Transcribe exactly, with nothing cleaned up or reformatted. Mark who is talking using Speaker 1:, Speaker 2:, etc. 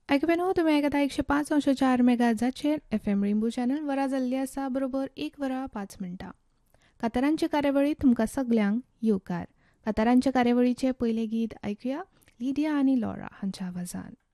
Speaker 1: ऐकवेनो तुम्ही ऐकता एकशे पाच अंश चार मेगाजाचेर एफ एम रेनबो चॅनल वरा जाल्ली आसा बरोबर एक वरा पाच मिनटां. कातारांचे कार्यावळीत तुमकां सगल्यांक येवकार. कातारांचे कार्यावळीचे पयले गीत ऐकुया लिडिया आनी लॉरा हांच्या आवाजान.